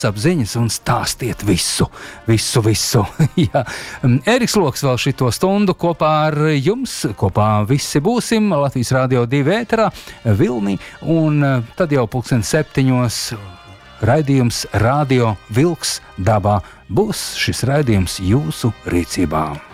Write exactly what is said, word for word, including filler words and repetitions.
apziņas un stāstiet visu, visu, visu. Jā. Ēriks Loks vēl šito stundu kopā ar jums, kopā visi būsim Latvijas Rādio divi ēterā, Vilni, un tad jau pulksten septiņos raidījums Radio Vilks dabā būs šis raidījums jūsu rīcībā.